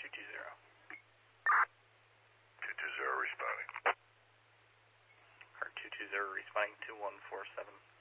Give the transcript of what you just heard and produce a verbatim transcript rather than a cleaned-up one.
two two zero. two two zero responding. Heart two two zero responding to one four seven.